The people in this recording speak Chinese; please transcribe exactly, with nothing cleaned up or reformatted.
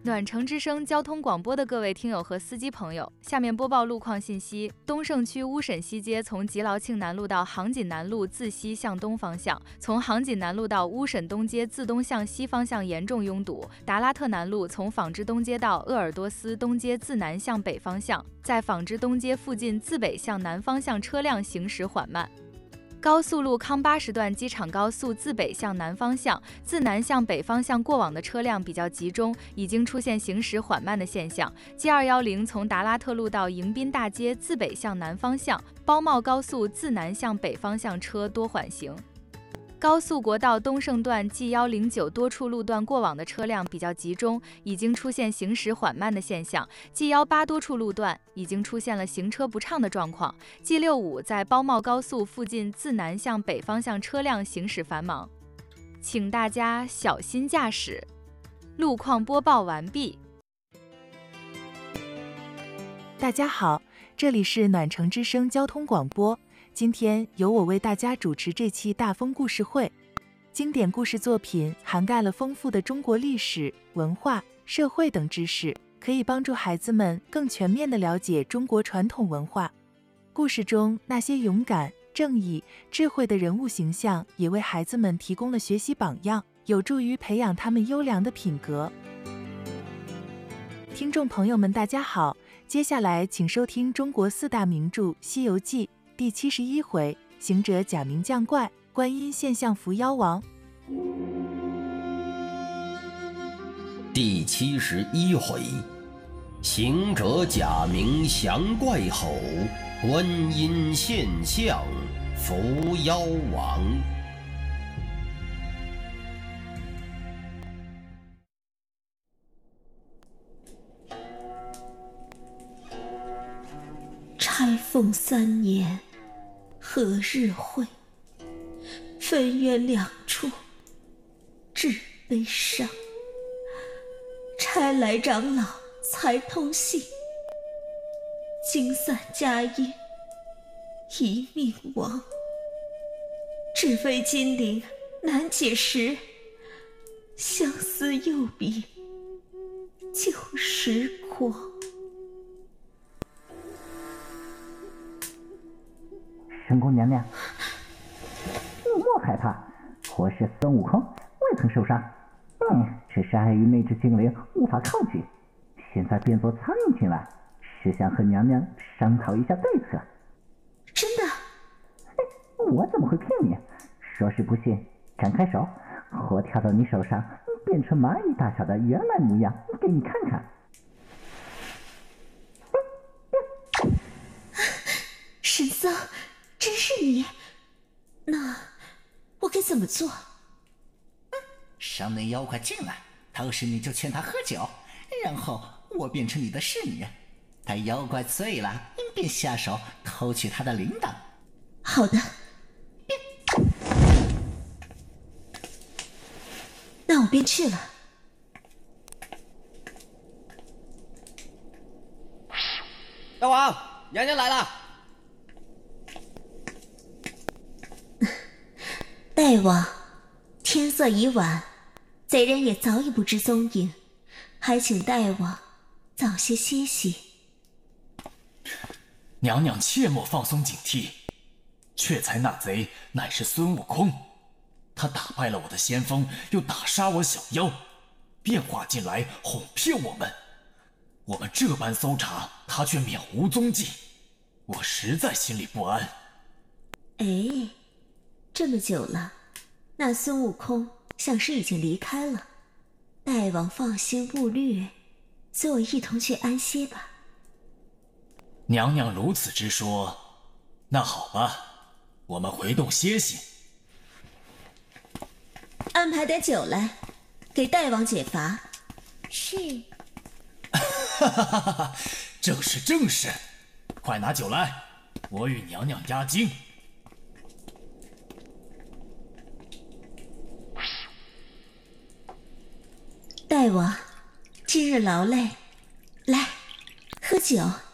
暖城之声交通广播的各位听友和司机朋友，下面播报路况信息。东胜区乌沈西街从吉劳庆南路到杭锦南路自西向东方向，从杭锦南路到乌沈东街自东向西方向严重拥堵。达拉特南路从纺织东街到鄂尔多斯东街自南向北方向，在纺织东街附近自北向南方向车辆行驶缓慢。高速路康八十段机场高速自北向南方向，自南向北方向过往的车辆比较集中，已经出现行驶缓慢的现象。G 二一零从达拉特路到迎宾大街自北向南方向，包茂高速自南向北方向车多缓行。高速国道东胜段 G 一零九多处路段过往的车辆比较集中，已经出现行驶缓慢的现象。G 一八多处路段已经出现了行车不畅的状况。G 六五在包茂高速附近自南向北方向车辆行驶繁忙，请大家小心驾驶。路况播报完毕。 大家好，这里是暖城之声交通广播。今天由我为大家主持这期大风故事会。经典故事作品涵盖了丰富的中国历史、文化、社会等知识，可以帮助孩子们更全面地了解中国传统文化。故事中那些勇敢、正义、智慧的人物形象，也为孩子们提供了学习榜样，有助于培养他们优良的品格。听众朋友们，大家好，接下来请收听中国四大名著《西游记》第七十一回，行者假名降怪，观音现象伏妖王。 第七十一回，行者假名降怪吼，观音现象伏妖王。 拆凤三年何日会？分冤两处致悲伤。差来长老才通信，惊散佳音一命亡。只非金陵难解时，相思又比旧时狂。 神宫娘娘，你莫害怕，我是孙悟空，未曾受伤，嗯，只是碍于那只精灵无法靠近，现在变作苍蝇进来，是想和娘娘商讨一下对策。 真的？ 嘿，我怎么会骗你？若是不信，展开手，我跳到你手上，变成蚂蚁大小的原来模样，给你看看。 神僧，真是你？那我该怎么做？ 伤那妖怪进来，到时你就劝他喝酒，然后我变成你的侍女，待妖怪醉了，便下手偷取他的铃铛。 好的。那我便去了。 大王，娘娘来了。 大王，天色已晚，贼人也早已不知踪影，还请大王早些歇息。 娘娘切莫放松警惕，却才那贼乃是孙悟空，他打败了我的先锋，又打杀我小妖，变化进来哄骗我们。我们这般搜查，他却渺无踪迹，我实在心里不安。 哎，这么久了，那孙悟空想是已经离开了。大王放心勿虑，随我一同去安歇吧。 娘娘如此之说，那好吧，我们回洞歇息。 安排点酒来，给大王解乏。 是。 哈哈哈哈！正是正是，快拿酒来，我与娘娘压惊。 大王，今日劳累，来，喝酒。